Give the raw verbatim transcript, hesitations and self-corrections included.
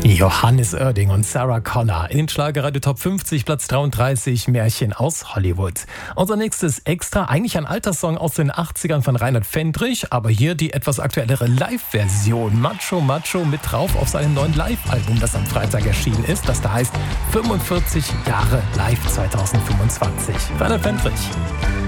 Johannes Oerding und Sarah Connor in den Schlagerradio Top fünfzig, Platz dreiunddreißig, Märchen aus Hollywood. Unser nächstes Extra, eigentlich ein Alterssong aus den achtzigern von Reinhard Fendrich, aber hier die etwas aktuellere Live-Version. Macho Macho mit drauf auf seinem neuen Live-Album, das am Freitag erschienen ist, das da heißt fünfundvierzig Jahre Live zweitausendfünfundzwanzig. Reinhard Fendrich.